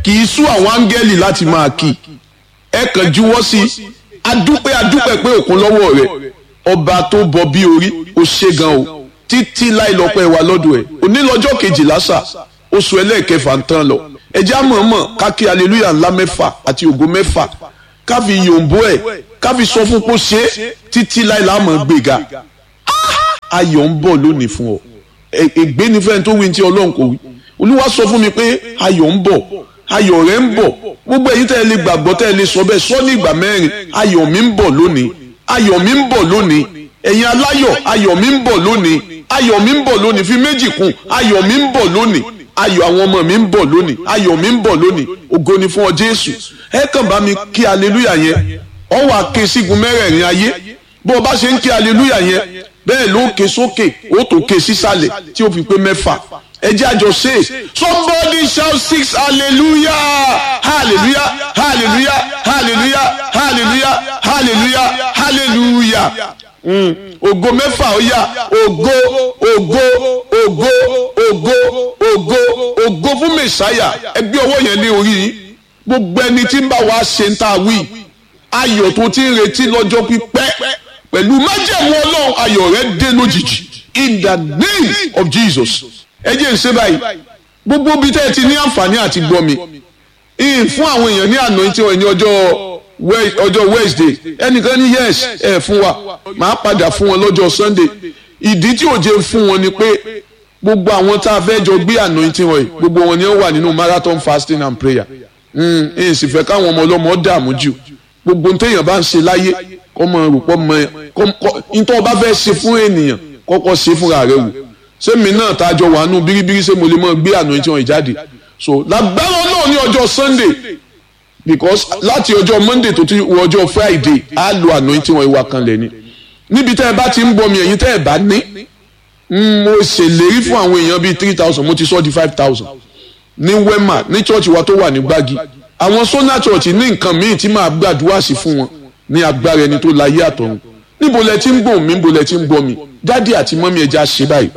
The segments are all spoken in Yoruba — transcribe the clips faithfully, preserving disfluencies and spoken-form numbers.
kì í sú àwọn áńgẹ́lì láti máa kí ẹ kàn juwọ́ sí adúpẹ́ adúpẹ́ pé òkun lọ́wọ́ rẹ̀ ọba tó bọ bí orí ó ṣe gan o títí láì lọ́pẹ́ wa lọ́dọ̀ ẹ̀ òní lọ́jọ́ kejìlá sà oṣù ẹlẹ́ẹ̀kẹfà ń tán lọ ẹjẹ́ àmọ̀ọ́mọ̀ ká kí aleluya ńlá mẹ́fà àti ògo mẹ́fà ká fi yòǹbó ẹ̀ ká fi sọ fún kó ṣe títí láì láàmú gbéga ayọ̀ ń bọ̀ lónìí fún ọ ègbé ni fẹ́ni tó wí ní ti ọlọ́run kò wí olúwa sọ fún mi pé ayọ̀ ń bọ̀ ayọ̀ rẹ̀ ń bọ̀ gbogbo èyí tẹ́ ẹ lè gbàgbọ́ tẹ́ ẹ lè sọ bẹ́ẹ̀ sọ ní ìgbà mẹ́rin ayọ̀ mi ń bọ̀ lónìí ayọ̀ mi ń bọ̀ lónìí ẹ̀yin aláyọ̀ ayọ̀ mi ń bọ̀ lónìí ayọ̀ mi ń bọ̀ lónìí fi méjì kún ayọ̀ mi ń bọ̀ lónìí ayọ̀ àwọn ọmọ mi ń bọ̀ lónìí ayọ̀ mi ń bọ̀ lónìí ògo ni fún ọ Jésù ẹ kàn bá mi kí aleluya yẹn ọ wà ké sígun mẹ́rẹ̀ẹ̀rin ayé bó o bá ṣe ń kí aleluya yẹn bẹ́ẹ̀ ló ké sókè ó tó ké sísàlẹ̀ tí ó fi pé mẹ́fà ẹ jẹ́ àjọ ṣe somebody shout six hallelujah hallelujah hallelujah hallelujah hallelujah hallelujah hallelujah mm. ògo mẹ́fà ó yá ògo ògo ògo ògo ògo ògo fún mẹ̀sáyà ẹ gbé ọwọ́ yẹn ní orí yín gbogbo ẹni tí ń bá wa ṣe ń ta wí ayọ̀ tó ti ń retí lọ́jọ́ pípẹ́ pẹ̀lú májẹ̀mú ọlọ́run ayọ̀ rẹ dé lójijì in the name of Jesus ẹ jẹ́ ìṣe báyìí gbogbo bí tẹ́ ẹ ti ní àǹfààní àti gbọ́ mi ìyìn fún àwọn èèyàn ní àná tí wọ́n ní ọjọ́ ọjọ́ Wednesday ẹnìkan ní yes ẹ fún wa màá padà fún wọn lọ́jọ́ Sunday ìdí tí ò jẹ́ fún wọn ni pé gbogbo àwọn tá a fẹ́ jọ gbé àná tí wọ́n yìí gbogbo wọn ni ó wà nínú marathon fasting and prayer ìyìn sì fẹ́ káwọn ọmọ ọlọ́mọ dààmú jù gbogbo téèyàn bá ń ṣe láyé kọ́mọ rúpọ́ mọ ẹ nítorí ọba fẹ́ ṣe fún ènìyàn kọ́kọ́ ṣe fúnra rẹ̀ wò sẹ́mi náà tá a jọ wà nù bíríbírí ṣé mo lè mọ gbé àná tí wọ́n jáde so lágbára náà ní ọjọ́ Sunday because láti ọjọ́ Monday tó ti wọ ọjọ́ Friday á lo àná tí wọ́n ìwà kan lẹ̀ ni níbi tẹ́ ẹ bá ti ń bọ̀ mi ẹ̀yin tẹ́ ẹ bá ní mo ṣèlérí fún àwọn èèyàn bíi three thousand mo ti sọ di five thousand ní Wema ní church wa tó wà ní Gbági àwọn Sona church ní nǹkan míì tí máa gbàdúrà sí fún wọn ní agbára ẹni tó láyé àtọ̀run níbo lẹ ti ń gbọ́ mi níbo lẹ ti ń gbọ́ mi dádì àti mọ́mí ẹja ṣe báyìí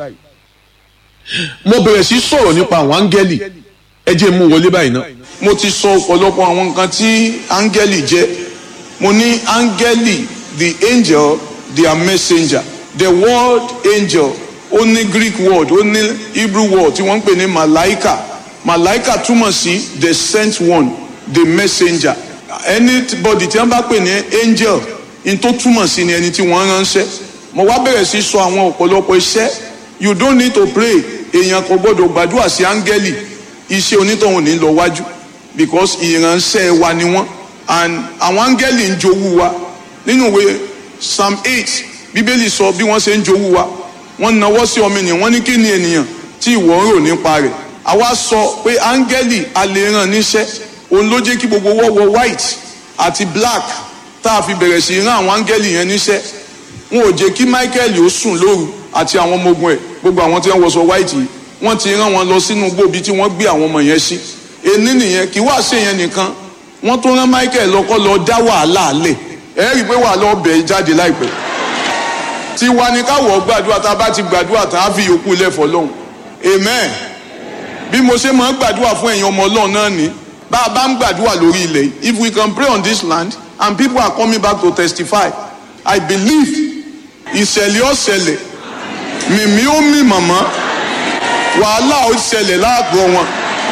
mo bẹ̀rẹ̀ sí sọ̀rọ̀ nípa àwọn áńgẹ́lì ẹ jẹ́ mú wọlé báyìí náà. mo ti sọ ọ̀pọ̀lọpọ̀ àwọn nǹkan tí áńgẹ́lì jẹ́ mo ní áńgẹ́lì the angel their messenger the word angel ó ní Greek word ó ní Hebrew word tí wọ́n ń pè ní malaika malaika túmọ̀ sí the sent one the messenger anybody tí wọ́n bá pè ní angel in tó túmọ̀ sí ni ẹni tí wọ́n ránṣẹ́ mo wá bẹ̀rẹ̀ sí sọ àwọn ọ̀pọ̀lọpọ̀ iṣẹ́ you don't need to pray èèyàn kò gbọdọ̀ gbàdúrà sí áńgẹ́lì iṣẹ́ onítọ̀hún ní lọ wájú because ìránṣẹ́ wa ni wọ́n and àwọn áńgẹ́lì ń jowú wa nínú ìwé Psalm eight bíbélì sọ bí wọ́n ṣe ń jowú wa wọ́n nawọ́ sí ọmọ ènìyàn wọ́n ní kí ni ènìyàn tí ìwọ ń rò nípa rẹ̀ àwa sọ pé áńgẹ́lì a lè rán níṣẹ́ òun ló jẹ́ kí gbogbo wọ́ wọ white àti black tá a fi bẹ̀rẹ̀ sí rán àwọn áńgẹ́lì yẹn níṣẹ́ wọn ò jẹ́ kí Michael ó sùn lóru àti àwọn ọmọ ogun ẹ̀ gbogbo àwọn tí wọ́n wọṣọ white yìí wọ́n ti rán wọn lọ sínú gbòbí tí wọ́n gbé àwọn ọmọ yẹn sí èní nìyẹn kí wàá ṣe yẹn nìkan wọ́n tó rán Michael lọ́kọ́ lọ dá wàhálà lẹ̀ ẹ rí i pé wàhálà ọbẹ̀ jáde láìpẹ́ tí wà ní káwọ̀ gbàdúrà tá a bá ti gbàdúrà tá a fi yòókù lẹ̀ fọlọ́hún amen bí mo ṣe máa ń gbàdúrà fún ẹ̀yin ọmọ Ọlọ́run náà ní bá a bá ń gbàdúrà lórí ilẹ̀ if we can pray on this land and people are coming back to testify I believe ìṣẹ̀lẹ̀ ọ̀ṣẹ̀lẹ̀ mìmí ó mì màmá wàhálà ó ṣẹlẹ̀ láàgọ́ wọn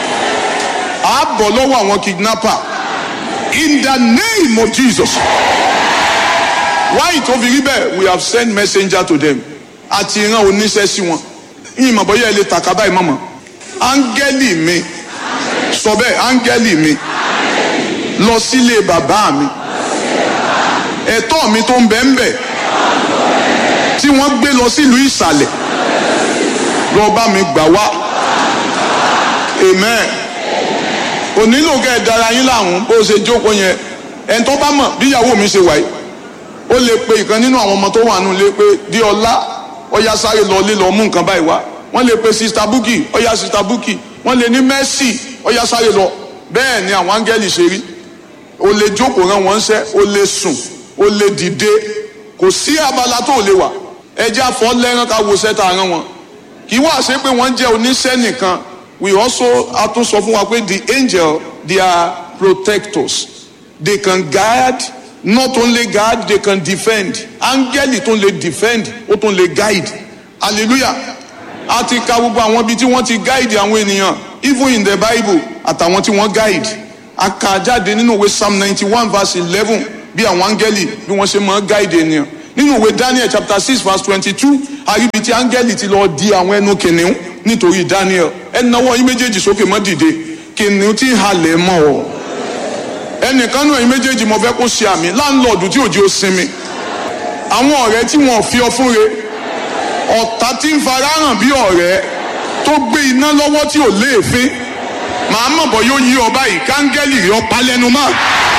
á bọ̀ lọ́wọ́ àwọn kidnapper in the name of Jesus why tó fi rí bẹ́ẹ̀ we have sent messenger to them àti ìran oníṣẹ́ sí wọn yìí mọ̀ bọ́yá ẹ lè tàkà báyìí mọ̀mọ́ áńgẹ́lì mi sọ bẹ́ẹ̀ áńgẹ́lì mi lọ sílé bàbá mi ẹ̀tọ́ mi tó ń bẹ ń bẹ tí wọ́n gbé lọ sílùú ìsàlẹ̀ lọ bá mi gbà wá amen onílò kẹ́ ẹ̀ dára yín láàmú bó ṣe jókòó yẹn ẹni tó bá mọ̀ bí ìyàwó mi ṣe wáyé ó lè pe ìkan nínú àwọn ọmọ tó wà nù lé pé di ọlá ọyá sáré lọ lé lọ mú nǹkan báyìí wá wọ́n lè pe sista Bukky ọyá sista Bukky wọ́n lè ní Mercy ọyá sáré lọ bẹ́ẹ̀ ni àwọn áńgẹ́lì ṣe rí o lè jókòó rán wọn ṣẹ́ o lè sùn o lè dìde kò sí abala tó lè wà ẹjẹ́ àfọ́ lẹ́rán ká wo sẹ́ta rán wọn kì í wá ṣe pé wọ́n jẹ́ oníṣẹ́ nìkan we also a tún sọ fún wa pé the angel they are protectors. They can guide, not only guide, they can defend. Áńgẹ́lì tó lè defend, ó tó lè guide. Hallelujah. A ti ka gbogbo àwọn ibi tí wọ́n ti guide àwọn ènìyàn, even in the Bible, àtàwọn tí wọ́n guide. A kà jáde nínú ìwé Psalm ninety-one verse eleven bí àwọn áńgẹ́lì bí wọ́n ṣe máa guide ènìyàn. Nínú ìwé Daniel chapter six verse twenty-two, àríbi tí áńgẹ́lì ti lọ di àwọn ẹnu kìnìún nítorí Daniel. Ẹ nawọ́ yín méjèèjì sókè mọ́ dìde. Kìnìún tí ń halẹ̀ mọ́ ọ. Ẹnìkan náà yín méjèèjì mo fẹ́ kó ṣe àmì láńlọ́ọ̀dù tí òjì ó sinmi. Àwọn ọ̀rẹ́ tí wọ́n fi ọ fún re. Ọ̀tá tí ń farahàn bí ọ̀rẹ́ tó gbé iná lọ́wọ́ tí ò léèfín. Màá mọ̀ bọ́ yóò yí ọ báyìí káńgẹ́lì rí ọ pa lẹ́nu mọ́.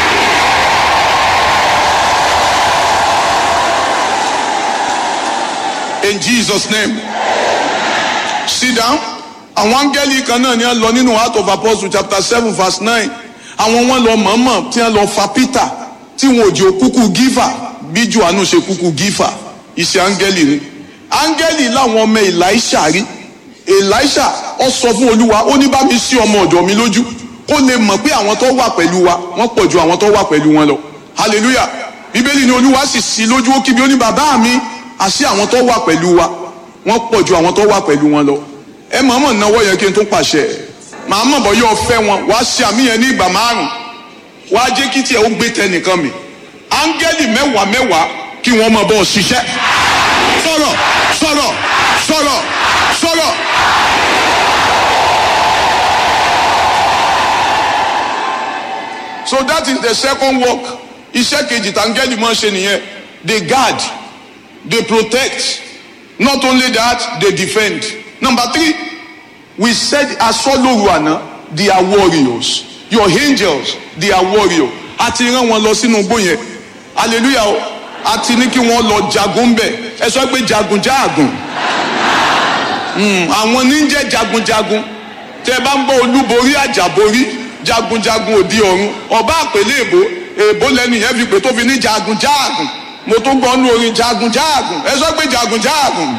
In Jesus' name. Sit down. Àwọn áńgẹ́lì kan náà ni a lọ nínú Acts of Apostles chapter seven verse nine. Àwọn wọn lọ mọ̀ọ́mọ̀ tí wọ́n lọ fa Peter tí wọn ò jẹ́ kúkú gífà bí Jòhánù ṣe kúkú gífà. Iṣẹ́ áńgẹ́lì ni. Áńgẹ́lì láwọn ọmọ Èlíṣà rí. Èlíṣà ó sọ fún Olúwa ó ní bá mi ṣí ọmọ ọ̀dọ̀ mi lójú kó lè mọ̀ pé àwọn tó wà pẹ̀lú wa wọ́n pọ̀ ju àwọn tó wà pẹ̀lú wọn lọ. Hallelujah. Bíbélì ni Olúwa sì ṣí lójú ó kíbi ó ní bàbá mi àṣé àwọn tó wà pẹ̀lú wa wọ́n pọ̀ ju àwọn tó wà pẹ̀lú wọn lọ. Ẹ mọ̀ọ́mọ̀ náwó yẹn kí n tún pàṣẹ. Màá mọ̀ bọ́ yóò fẹ́ wọn wá ṣe àmì yẹn ní ìgbà márùn-ún wá jẹ́ kí tiẹ̀ ó gbé tẹnìkan mi. Áńgẹ́lì mẹ́wàá mẹ́wàá kí wọ́n máa bọ́ ṣiṣẹ́. Sọ̀rọ̀ sọ̀rọ̀ sọ̀rọ̀ sọ̀rọ̀. So that is the second work. Iṣẹ́ kejì táńgẹ́lì máa ń ṣe nìyẹn. They guard, they protect. Not only that, they defend. Number three, we said asọ́lóru àná, they are warriors. Your angels, they are warriors. A ti rán wọn lọ sínú igbó yẹn. Hallelujah o. A ti ní kí wọ́n lọ jagun bẹ̀. Ẹ sọ pé jagun jáàgùn. Àwọn ní ń jẹ́ jagunjagun. Tẹ bá ń gbọ́ olúborí àjàborí. Jagunjagun òdi ọ̀run. Ọba àpèlé èbó. Èbó lẹ́nu yẹn fi pè tó fi ní jagun jáàgùn. Mo tún gbọ́ nú orin jagun jáàgùn. Ẹ sọ pé jagun jáàgùn.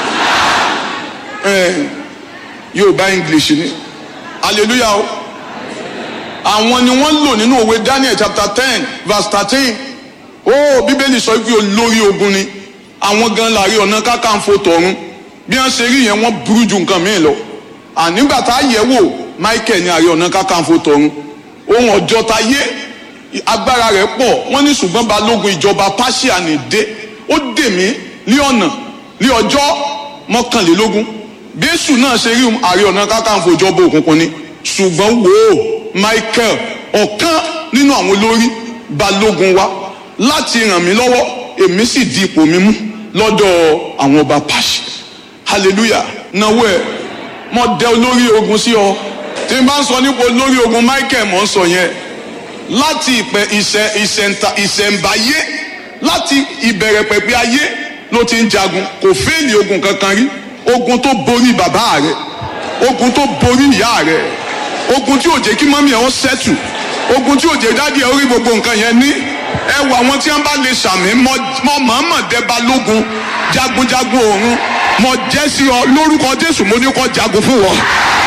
Yorùbá English ni. Hallelujah o. Àwọn ni wọ́n lò nínú òwe Daniel chapter ten verse thirteen. Ó Bíbélì sọ pé olórí ogun ni. Àwọn gan láàrin ọ̀nà kákàǹfò tọ̀run. Bí wọ́n ṣe rí yẹn wọ́n burú ju nǹkan míì lọ. Ànígbà tá a yẹ̀ wò Michael ní ààrẹ ọ̀nà kákàǹfò tọ̀run. Ohun ọjọ́ ta yé agbára rẹ̀ pọ̀. Wọ́n ní ṣùgbọ́n balógun ìjọba Páṣíà ní dé. Ó dè mí ní ọ̀nà ní ọjọ́ mọ́kànlélógún. Jésù náà ṣe rí ààrẹ ọ̀nà kákàǹfò ìjọba òkùnkùn ni. Ṣùgbọ́n wò ó Michael ọ̀kan nínú àwọn olórí balógun wa láti ràn mí lọ́wọ́ èmi sì di ipò mi mú lọ́dọ̀ àwọn ọba Páṣíà. Hallelujah. Náwó ẹ̀ mo dẹ olórí ogun sí ọ. Tí n bá ń sọ nípa olórí ogun Michael mò ń sọ yẹn láti ìpẹ ìṣẹ ìṣẹǹta ìṣẹǹbáyé láti ìbẹ̀rẹ̀ pẹ̀pẹ̀ ayé ló ti ń jagun kò fẹ́ẹ̀lì ogun kankan rí. Ogun tó borí bàbá rẹ̀, ogun tó borí ìyá rẹ̀, ogun tí ò jẹ́ kí mọ́mí ẹ̀ wọ́n ṣẹ́tù, ogun tí ò jẹ́ dádì ẹ̀ orí gbogbo nǹkan yẹn ní. Ẹ wọ àwọn tí wọ́n bá lè ṣàmì mọ́ mọ̀ọ́mọ̀ dé balógun jagunjagun ọ̀run mọ̀ jẹ́ sí ọ lórúkọ Jésù mo ní kó jagun fún wọn.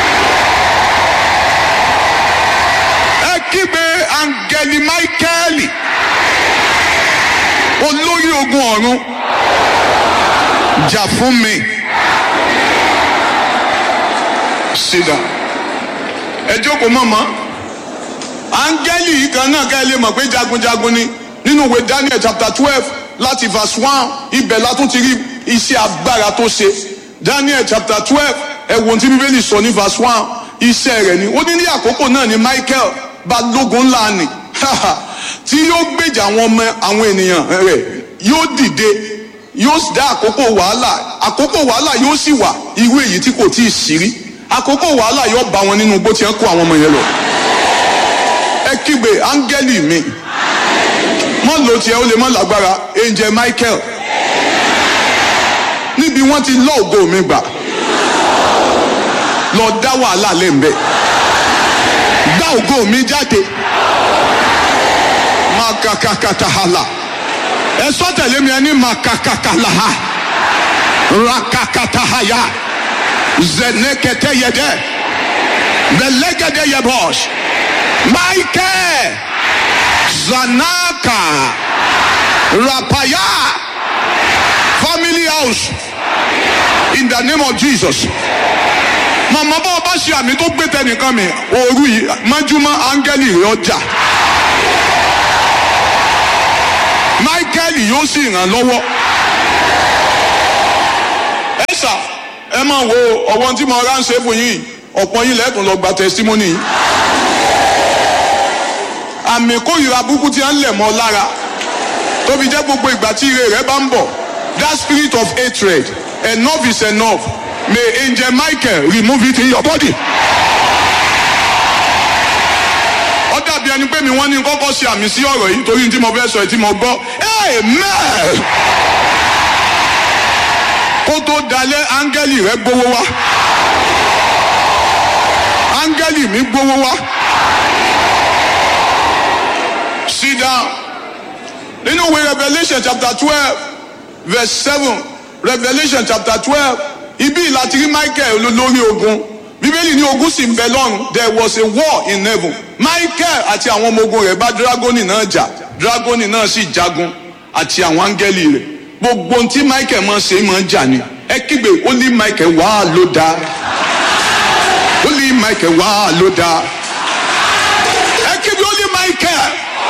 Ẹ kígbe áńgẹ́lì Máíkẹ́lì olórí ogun ọ̀run jà fún mi. Sit down. Ẹ jókòó mọ̀mọ́. Áńgẹ́lì yìí kan náà ká ẹ lè mọ̀ pé jagunjagun ni. Nínú ìwé Daniel chapter twelve láti verse one ibẹ̀ la tún ti rí iṣẹ́ agbára tó ṣe. Daniel chapter twelve ẹ wo ohun tí Bíbélì sọ ní verse one iṣẹ́ rẹ̀ ni. Ó ní ní àkókò náà ni Michael balógun ńlá ni tí yóò gbèjà àwọn ọmọ àwọn ènìyàn rẹ̀ yóò dìde yóò dá àkókò wàhálà àkókò wàhálà yóò sì wà irú èyí tí kò tí ì sí rí. Àkókò wàhálà yóò bá wọn nínú igbó tí wọ́n kó àwọn ọmọ yẹn lọ. Ẹ kígbe áńgẹ́lì mi mọ́ ló tiẹ̀ ó lè mọ́ lágbára angel Michael níbi wọ́n ti lọ ògo mi gbà lọ dá wàhálà lẹ́ǹbẹ̀ dá ògo mi jáde makakakatahala ẹ sọ tẹ̀lé mi ẹni makakakalaha rakakatahaya zenekete yede belegede yebosh Michael Zanaka Rapaya family house in the name of Jesus. Màmá bá ọba ṣe àmì tó gbé tẹnìkan mi òru yìí májúmọ́ áńgẹ́lì rẹ̀ ọjà. Michael yóò sì ràn lọ́wọ́. Ẹ sà ẹ máa wo ọ̀wọ́n tí mo ránṣẹ́ fún yín ọ̀pọ̀ yín lẹ́tùn lọ gba testimony. Àmì kórìíra burúkú tí a ń lẹ̀ mọ́ lára tóbi jẹ́ gbogbo ìgbà tí ire rẹ̀ bá ń bọ̀. That spirit of hatred, enough is enough. May Angel Michael remove it in your body. Ó dàbí ẹni pé mi wọ́n ní kọ́kọ́ ṣe àmì sí ọ̀rọ̀ yìí torí tí mo fẹ́ sọ tí mo gbọ́. Amen. Kó tó dalẹ̀ áńgẹ́lì rẹ̀ gbówó wá. Áńgẹ́lì mi gbówó wá. Sit down. Nínú ìwé Revelation chapter twelve verse seven. Revelation chapter twelve. Ibi láti rí Michael lórí ogun. Bíbélì ní ogun sì ń bẹ lọ́run. There was a war in heaven. Michael àti àwọn ọmọ ogun rẹ̀ bá dragoni náà jà. Dragoni náà sì jagun àti àwọn áńgẹ́lì rẹ̀. Gbogbo ohun tí Michael máa ṣe máa jà ni. Ẹ kígbe ó ní Michael wá ló dáa. Ó ní Michael wá ló dáa. Ẹ kígbe ó ní Michael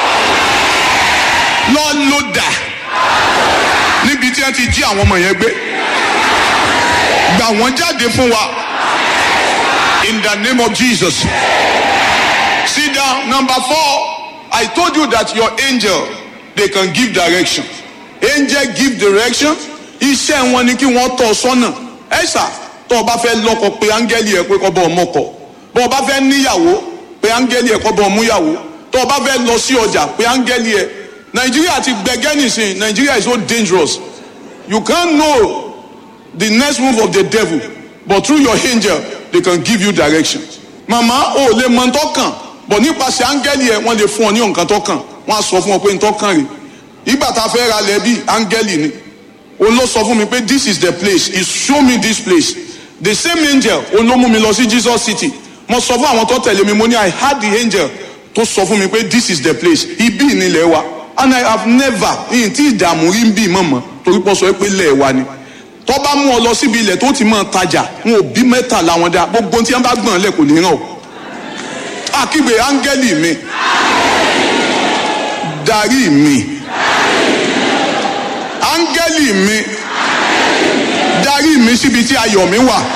lọ ló dáa. Níbi tí wọ́n ti jí àwọn ọmọ yẹn gbé. Gbà wọ́n jáde fún wa. In the name of Jesus. Sit down. Number four. I told you that your angel, they can give direction. Angel give direction. Iṣẹ́ wọn ni kí wọ́n tọ́ sọ́nà. Ẹ sà tó o bá fẹ́ lọ́kọ pé áńgẹ́lì ẹ̀ pé kó bọ́ ọmọ kọ. Bó o bá fẹ́ níyàwó pé áńgẹ́lì ẹ̀ kó bọ́ ọmú yàwó. Tó o bá fẹ́ lọ sí ọjà pé áńgẹ́lì ẹ̀. Nigeria ti gbẹgẹ́ nìsín. Nigeria is so dangerous. You can't know the next move of the devil, but through your angel they can give you direction. Mama o lè mọ ntọ́ kàn but nípasẹ̀ áńgẹ́lì ẹ̀ wọ́n lè fún ọ ní nǹkan tó kàn wọ́n á sọ fún ọ pé ntọ́ kàn rè. Ìgbà tá a fẹ́ ra lẹ́bí áńgẹ́lì ni o ló sọ fún mi pé this is the place, he show me this place. The same angel o ló mú mi lọ sí Jesus City. Mo sọ fún àwọn tó tẹ̀lé mi mo ní I had the angel tó sọ fún mi pé this is the place, ibi ìnílẹ̀ wa, and I have never in tí ìdààmú rí ń bí mọ̀mọ́ torí pọ̀ sọ pé lẹ̀ wa ni. Tó bá mú ọ lọ síbi ilẹ̀ tó ti máa tajà wọn ò bí mẹ́ta làwọn dá gbogbo tí wọ́n bá gbọ̀n lẹ̀ kò ní ràn ọ́. Àkígbe áńgẹ́lì mi darí mi, áńgẹ́lì mi darí mi síbi tí ayọ̀ mi wà.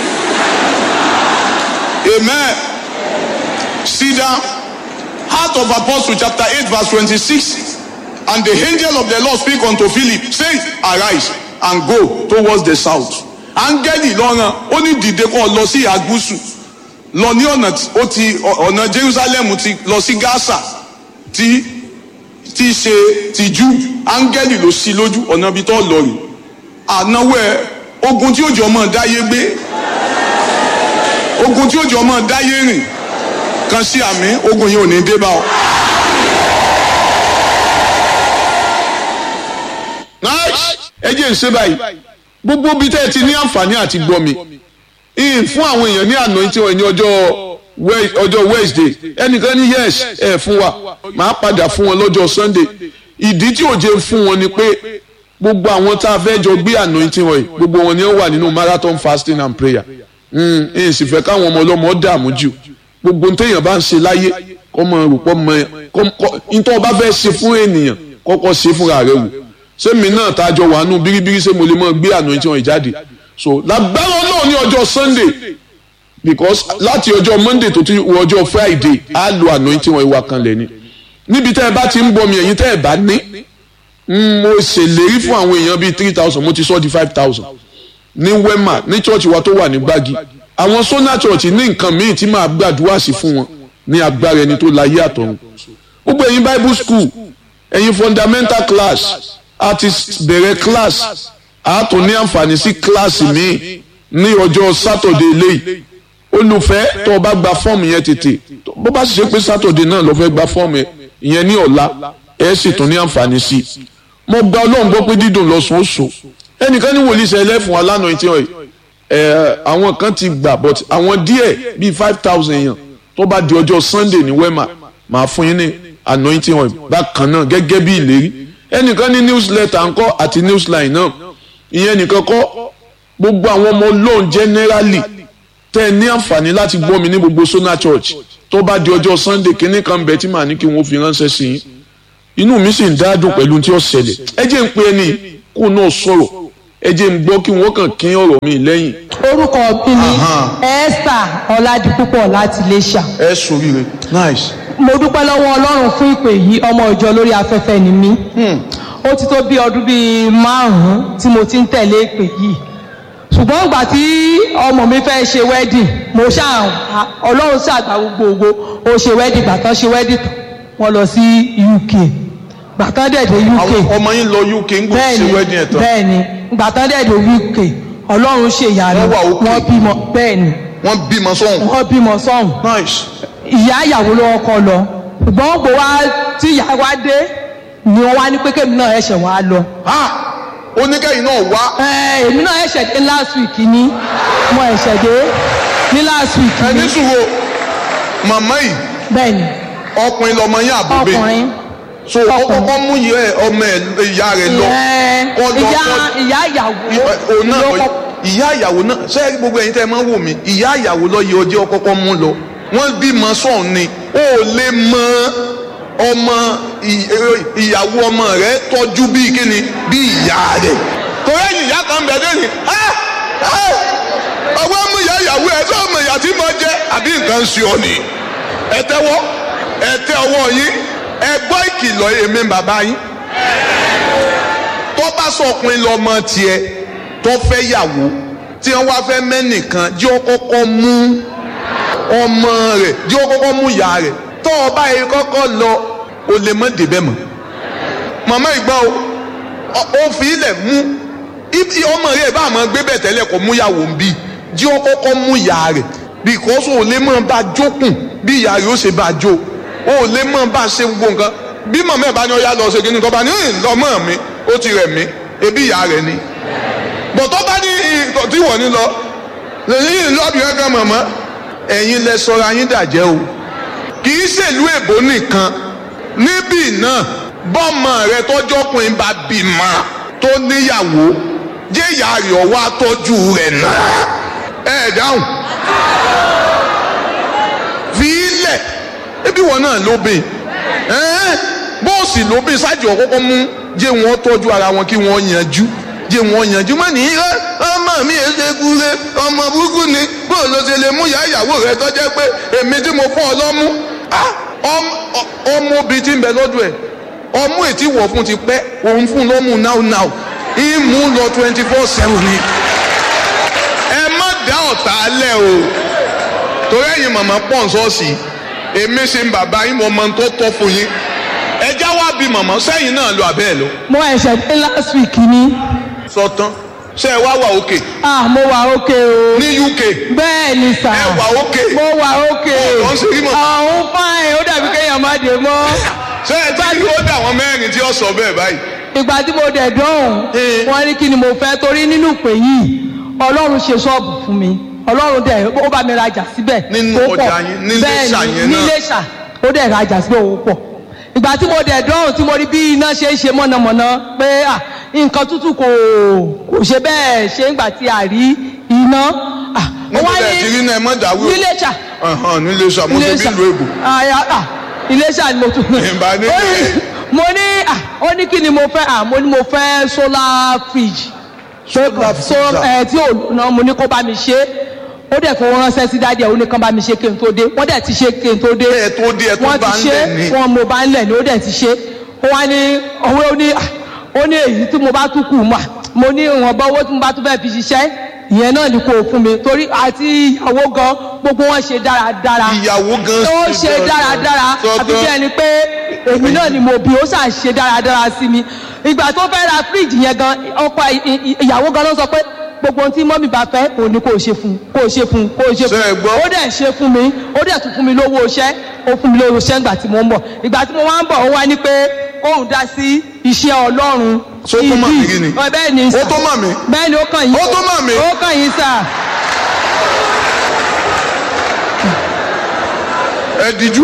Amen. Sit down. Acts of Apostles chapter eight verse twenty-six. And the angel of the Lord speak unto Philip, say, arise and go towards the south. Áńgẹ́lì lọ́ràn ó ní dìde kó lọ sí ìhà gúúsù. Lọ ní ọ̀nà ó ti ọ̀nà Jerusalem ti lọ sí Gaza tí tí ṣe ti Jù. Áńgẹ́lì ló sí lójú ọ̀nà ibi tó lọ rí. Ànáwó ẹ ogun tí ó jọ mọ́ dáyé gbé. Ogun tí ó jọ mọ́ dáyé rìn. Kan sí àmì ogun yìí ò ní dé bá ọ. Ẹ jẹ́ ń ṣe báyìí gbogbo bí tẹ́ ẹ ti ní àǹfààní àti gbọ́ mi ìyìn fún àwọn èèyàn ní àná tí wọ́n ní ọjọ́ ọjọ́ Wednesday ẹnìkan ní yes ẹ fún wa màá padà fún wọn lọ́jọ́ Sunday. Ìdí tí ò jẹ́ fún wọn ni pé gbogbo àwọn tá a fẹ́ jọ gbé àná tí wọ́n yìí gbogbo wọn ni ó wà nínú marathon fasting and prayer. ìyìn sì fẹ́ káwọn ọmọ ọlọ́mọ dààmú jù gbogbo téèyàn bá ń ṣe láyé kọ́ mọ rúpọ́ mọ nítorí ọba fẹ́ ṣe fún ènìyàn kọ́kọ́ ṣe fúnra rẹ̀ wò sẹ́mi náà tá a jọ wà nù bíríbírí ṣé mo lè mọ gbé àná tí wọ́n jáde so lágbára náà ní ọjọ́ Sunday because láti ọjọ́ Monday tó ti wọ ọjọ́ Friday á lo àná tí wọ́n ìwà kan lẹ̀ ni níbi tẹ́ ẹ bá ti ń bọ̀ mi ẹ̀yin tẹ́ ẹ bá ní mo ṣèlérí fún àwọn èèyàn bíi three thousand mo ti sọ di five thousand ní Wema ní church wa tó wà ní Gbági àwọn Sona church ní nǹkan míì tí máa gbàdúrà sí fún wọn ní agbára ẹni tó láyé àtọ̀run gbogbo ẹ̀yin Bible school ẹ̀yin fundamental class a ti bẹ̀rẹ̀ class a tún ní àǹfààní sí class míì ní ọjọ́ Saturday léyìí olùfẹ́ tó o bá gba fọ́ọ̀mù yẹn tètè bó bá sì ṣe pé Saturday náà ló fẹ́ gba fọ́ọ̀mù yẹn ní ọ̀la ẹ̀ sì tún ní àǹfààní sí i mo gba Ọlọ́run gbọ́ pé dídùn lọ́sùn ó so ẹnìkan ní wòlíì sẹ́lẹ̀ fún alánà ìtì ọ̀ ẹ̀ àwọn kan ti gbà but àwọn díẹ̀ bíi five thousand èèyàn tó bá di ọjọ́ Sunday ní Wema màá fún yín ní anointing oil bákan náà gẹ́gẹ́ bí ìlérí ẹnìkan ní newsletter ńkọ́ àti newsline náà ìyẹn nìkan kọ́ gbogbo àwọn ọmọ Ọlọ́run generally tẹ́ ẹ ní àǹfààní láti gbọ́ mi ní gbogbo Sona Church tó bá di ọjọ́ Sunday kínní kan bẹ̀ tí màá ní kí wọ́n fi ránṣẹ́ sí yín inú mi sì ń dádùn pẹ̀lú tí ó ṣẹlẹ̀ ẹ jẹ́ ń pe ẹni kó náà sọ̀rọ̀ ẹ jẹ́ ń gbọ́ kí wọ́n kàn kín ọ̀rọ̀ mi lẹ́yìn. orúkọ mi ni Esther Ọládipúpọ̀ láti Iléṣà. ẹ sóríire nice. mo dúpẹ́ lọ́wọ́ Ọlọ́run fún ìpè yìí ọmọ ìjọ lórí afẹ́fẹ́ ni mí. ó ti tó bí ọdún bíi márùn-ún tí mo ti ń tẹ̀lé ìpè yìí ṣùgbọ́n ìgbà tí ọmọ mi fẹ́ ṣe wedding mo ṣáà Ọlọ́run ṣàgbà gbogbo ó ṣe wedding gbà tán ṣe wedding tán wọ́n lọ sí U K gbà tán dẹ̀ dé U K. àwọn ọmọ yín lọ U K ń gbọ́ ṣe wedding ẹ̀ tán. bẹ́ẹ̀ni gbà tán dẹ̀ dé U K Ọlọ́run ṣe ìyanu wọ́n bímọ bẹ́ẹ̀ni. wọ́n bímọ sọ́hùn. wọ́n bímọ sọ́hùn. nice. ìyá ìyàwó ló kọ́ lọ ṣùgbọ́n gbò wá tí ìyá wa dé ni wọ́n wá ní pé kémi náà ẹ̀ṣẹ̀ wá lọ. oníkẹ́yìn náà wá. ẹ èmi náà ẹ̀ṣẹ̀ dé last week ni mo ẹ̀ṣẹ̀ dé ní last week ni. ẹni sùúrù màmá yìí. bẹ́ẹ̀ni. ọkùnrin lọmọ yín àbúgbé. ọkùnrin. so ọkọ mú ọmọ ìyá rẹ lọ. ìyá ìyá ìyàwó. ìyá ìyàwó náà ṣé gbogbo ẹ̀yin tẹ́ ẹ máa ń wò mí ìyá ìyàwó lọ yẹ ọjọ́ kọ́kọ́ mú lọ wọ́n bímọ sọ̀hún ni ó lè mọ ọmọ ìyàwó ọmọ rẹ tọ́jú bíi kíni bíi ìyá rẹ torí ẹ̀yìn ìyá kan bẹ̀ dé ni ọwọ́ mú ìyá ìyàwó ẹ̀ tó ọmọ ìyá tí mo jẹ́ àbí nǹkan ń ṣe ọ ni ẹ tẹ́wọ́ ẹ tẹ́ ọwọ́ yín ẹ gbọ́ ìkìlọ̀ èmi bàbá yín tó bá sọkùnrin lọ́mọ tiẹ̀ tó fẹ́ yàwó tí wọ́n wá fẹ́ mẹ́nìkan jẹ́ ó kọ́kọ́ mú ọmọ rẹ̀ jẹ́ ó kọ́kọ́ mú ìyá rẹ̀ tó o bá yẹ kọ́kọ́ lọ o lè mọ́ débẹ̀ mọ́ màmá ìgbà o ó fi ilẹ̀ mú ọmọ rẹ̀ bá àmọ́ gbé bẹ̀ tẹ́lẹ̀ kó mú yàwó ń bí jẹ́ ó kọ́kọ́ mú ìyá rẹ̀ because o lè mọ́ bá jókùn bí ìyá rẹ̀ ó ṣe bá jó o lè mọ́ bá ṣe gbogbo nǹkan bí màmá ẹ̀ bá ní ọyá lọ ṣe kí ni kọ́ bá ní lọ́mọ mi ó ti rẹ̀ mí ebi ìyá rẹ̀ ni bọ̀tọ́ bá ní tí wọ́n ní lọ lẹ́yìn lọ́bì kankan mọ̀mọ́ ẹ̀yin lẹ sọra yín dàjẹ́ o kì í ṣèlú èbó nìkan níbí náà bọ́mọ rẹ tọ́jọ́kùnrin bá bímọ tó níyàwó jẹ́ ìyá rẹ̀ ọwọ́ àtọ́jú rẹ̀ náà ẹ̀ dáhùn fi ilẹ̀ ebi wọn náà lóbìn bóòsì lóbìn ṣáàjì ọ̀kọ́kọ́ mú jẹ́ wọn tọ́jú ara wọn kí wọ́n yanjú jẹ́ wọn yanjú mọ́ ní ẹ ọmọ mi ẹ ṣe kúre ọmọ burúkú ni bóò ló ṣe lè mú ìyá ìyàwó rẹ tó jẹ́ pé èmi tí mo fún ọ lọ́mú ọmọ obìnrin tí ń bẹ lọ́dọ̀ ẹ̀ ọmú ètí wọ̀ fún ti pẹ́ òun fún lọ́mú now now ìmú lọ twenty four seven ni ẹ má dá ọ̀tá lẹ̀ o torí ẹ̀yin màmá pọ̀ ń sọ́ọ̀sì èmi ṣe ń bàbá yín mo mọ tó tọ́ fún yín ẹ já wá bí màmá sẹ́yìn náà lọ àbẹ́ ẹ̀ lọ. mo ẹ̀ṣẹ̀ dé last week ni. sọtán ṣé ẹ wá wà òkè. ah mo wà òkè o. ní U K. bẹ́ẹ̀ ni sà. ẹ wà òkè. mo wà òkè. ọ̀dọ́ ń ṣe rí mọ́. àwọn fáìn ó dàbí kéèyàn má dé mọ́. ṣé ẹ ti rí ó dà wọ́n mẹ́rin tí ó sọ bẹ́ẹ̀ báyìí. ìgbà tí mo dẹ̀ dọ́hùn wọ́n ní kí ni mo fẹ́ torí nínú ìpè yìí Ọlọ́run ṣe ṣọ́ọ̀bù fún mi Ọlọ́run dẹ̀ ó bá mi rajà síbẹ̀. nínú ọjà yín ní Iléṣà yẹn náà. ní Iléṣà ó dẹ̀ rajà síbẹ̀ owó pọ̀ ìgbà tí mo dẹ̀ dọ́hùn tí mo rí bí iná ṣe ń ṣe mọ̀nàmọ́ná pé à nǹkan tútù kò kò ṣe bẹ́ẹ̀ ṣe ń gbà tí a rí iná. níbo lẹ ti rí náà ẹ mọ̀ dáwọ́. ní Iléṣà. ní Iléṣà mo ṣe bí ìlú èbò. Iléṣà ni mo tún. ìbá ní ìlú. mo ní ó ní kí ni mo fẹ́ mo ní mo fẹ́ solar fridge. solar fridge tí ò ná mo ní kó bá mi ṣe ó dẹ̀ fowó ránṣẹ́ sí dáadé ó ní kán bá mi ṣe kí n tó dé wọ́n dẹ̀ ti ṣe kí n tó dé ẹ tó dé ẹ tó bá ń lẹ̀ ní. wọ́n mo bá ń lẹ̀ ní ó dẹ̀ ti ṣe ó wá ní owó ó ní ó ní èyí tí mo bá tún kù mà mo ní ìwọ̀nba owó tí mo bá tún fẹ́ fi ṣiṣẹ́ ìyẹn náà ni kò fún mi torí àti ìyàwó gan gbogbo wọn ṣe dáradára ìyàwó gan ó ṣe dáradára àbí bí ẹni pé èmi náà ni mo bí ó ṣà ṣe dáradára sí mi ìgbà tó fẹ́ ra fíríjì yẹn gan ọkọ ìyàwó gan ló sọ pé gbogbo ohun tí mọ́mí bá fẹ́ òun ni kò ṣe fún kò ṣe fún kò ṣe fún ó dẹ̀ ṣe fún mi ó dẹ̀ tún fún mi lówó iṣẹ́ ó fún mi lówó iṣẹ́ ìgbà tí mo ń bọ̀ ìgbà tí mo wá ń bọ̀ ó wá ní pé kóun dá sí iṣẹ́ Ọlọ́run ìdí bẹ́ẹ̀ ni ó tó mà mí bẹ́ẹ̀ ni ó kàn yín ó tó mà mí ó kàn yín sà. ẹ díjú.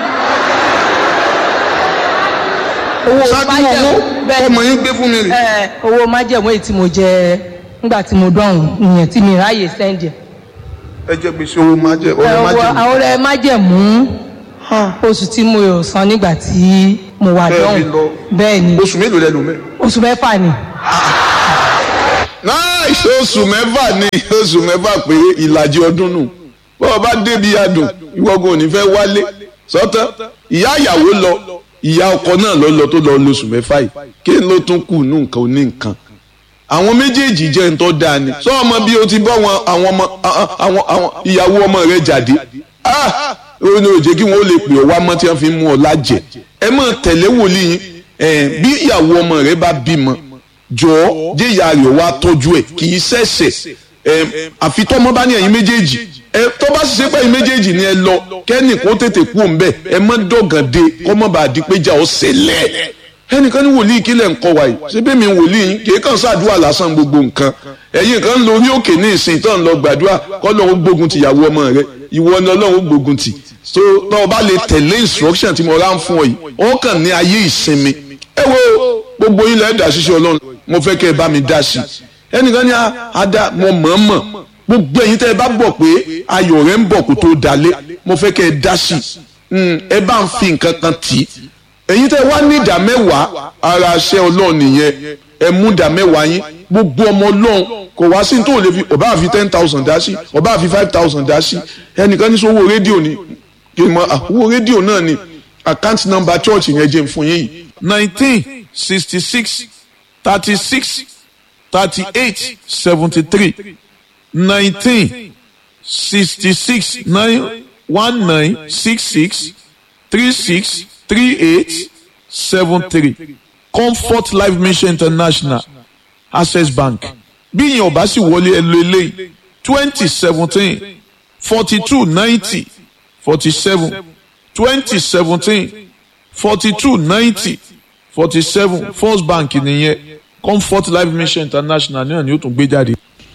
owó ṣáájú májẹ̀mú owó bẹ́ẹ̀ ọmọ yín gbé fún mi rè. ẹ owó májẹ̀mú èyí tí mo jẹ nígbà tí mo dọ̀hún ìyẹn tí mi ráàyè sẹ́ndì. ẹ jẹ gbèsè owó májẹ owó àwọn májẹ. ọ̀rẹ́ májẹ̀mú oṣù tí mo yóò san nígbà tí mo wà Bẹ́ẹ̀ ni dọ̀hún lọ. bẹ́ẹ̀ ni oṣù mélòó lẹnu mẹ. oṣù mẹ́fà ni. nice oṣù mẹ́fà ni oṣù mẹ́fà pé ìlàjì ọdún nù bọ́ọ̀ bá débi adùn ìwọ́gun ò ní fẹ́ wálé sọ́tán ìyá ìyàwó lọ ìyá ọkọ náà lọ lọ tó lọ lóṣù mẹ́fà yìí kí ló tún kù nù nǹkan oní nǹkan àwọn méjèèjì jẹ́ ń tọ́ dáa ni sọ ọmọ bí o ti bọ́ wọn àwọn ọmọ àwọn àwọn ìyàwó ọmọ rẹ jáde ah ó ní òjé kí wọn ó lè pè ọ wá mọ́ tí wọ́n fi mú ọ lájẹ ẹ mọ̀ tẹ̀lé wòlíì yín bí ìyàwó ọmọ rẹ bá bímọ jọ̀ọ́ jẹ́ ìyá rẹ̀ wá tọ́jú ẹ̀ kì í ṣẹ̀ṣẹ̀ àfi tọ́mọ bá ní ẹ̀yin méjèèjì ẹ tó bá ṣiṣẹ́ pé ẹ̀yin méjèèjì ni ẹ lọ kẹ́nì kó tètè kú òun bẹ́ẹ̀ ẹ mọ́ dọ̀gàndé kọ́mọ́ bá di péjà ó ṣẹlẹ̀ ẹnìkan ní wòlíì kílẹ̀ ń kọ́ wa yìí ṣé bẹ́ẹ̀ mi wòlíì yín kì í kàn ṣàdúrà lásán gbogbo nǹkan ẹ̀yin kan ń lo orí òkè ní ìsìn tó ń lọ gbàdúrà kọ́ lọ́wọ́ gbógun ti ìyàwó ọmọ rẹ ìwọ ni ọlọ́run gbógun ti so tó o bá lè tẹ̀lé instruction tí mo rán fún ọ yìí ó kàn ní ayé ìsinmi ẹ wo gbogbo yín lẹ́ẹ̀dá ṣiṣẹ́ ọlọ́run mo fẹ́ kẹ́ ẹ bá mi dá sí i ẹnìkan ní ada mo mọ̀ọ́mọ̀ gbogbo ẹ̀yin tẹ́ ẹ bá gbọ́ pé ayọ̀ rẹ̀ ń bọ̀ kó tó dalé mo fẹ́ kẹ́ ẹ dá sí i ẹ bá ń fi nǹkan kan tì í ẹ̀yin tẹ́ ẹ wá ní ìdá mẹ́wàá ara ṣẹ́ ọlọ́run nìyẹn ẹ mú ìdá mẹ́wàá yín gbogbo ọmọ ọlọ́run kò wá sí tó lè fi ọba àfi ten thousand dá sí ọba àfi five thousand dá sí ẹnìkan ní sọ owó rédíò ni kí n mọ owó rédíò náà ni account number church yẹn jẹ́ fún yín yìí nineteen sixty six thirty six thirty eight seventy three nineteen sixty six nine one nine six six three six three eight seven three Comfort Life Mission International Access Bank bí ìyẹn ọba sì wọlé ẹ lo eléyìí twenty seventeen forty two ninety forty seven twenty seventeen forty two ninety forty seven First Bank nìyẹn Comfort Life Mission International náà ni ó tún gbé jáde.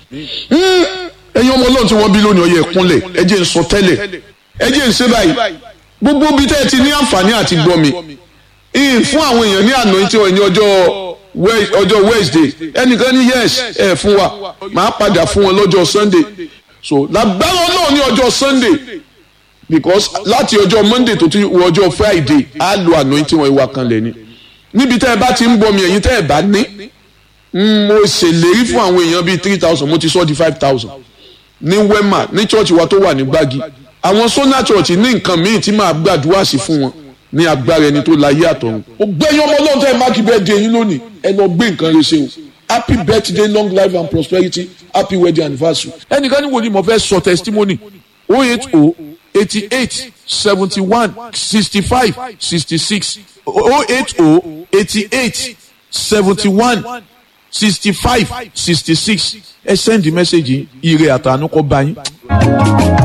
ẹ̀yin ọmọ ọlọ́run tí wọ́n bí lónìí ọyẹ ẹ̀kúnlẹ̀ ẹ jẹ́ n sọ tẹ́lẹ̀ ẹ jẹ́ n ṣe báyìí gbogbo bí tẹ́ ẹ ti ní àǹfààní àti gbọ́ mi ìyìn fún àwọn èèyàn ní àná tí wọ́n ní ọjọ́ ọjọ́ Wednesday ẹnìkan ní yes ẹ fún wa màá padà fún wọn lọ́jọ́ Sunday so lágbára ọlọ́run ní ọjọ́ Sunday because láti ọjọ́ Monday tó ti wọ ọjọ́ Friday á lo àná tí wọ́n ìwà kan lẹ̀ ni níbi tẹ́ ẹ bá ti ń bọ́ mi ẹ̀yin tẹ́ ẹ bá ní mo ṣèlérí fún àwọn èèyàn bíi three thousand mo ti sọ di five thousand ní Wema ní church wa tó wà ní Gbági àwọn Sona church ní nǹkan míì tí màá gbàdúrà sí fún wọn ní agbára ẹni tó láyé àtọ̀run. ó gbẹ́yìn ọmọ ọlọ́run tẹ́ ẹ máàkì birthday yín lónìí ẹ lọ gbé nǹkan rẹ ṣe o happy birthday long life and prosperity happy wedding anniversary. ẹnìkan ní wòlíì mo fẹ́ sọ testimony oh eight oh eighty eight seventy one sixty five sixty six oh eight oh eighty eight seventy one sixty five sixty six ẹ send the message ire àtànú kọ bá yín.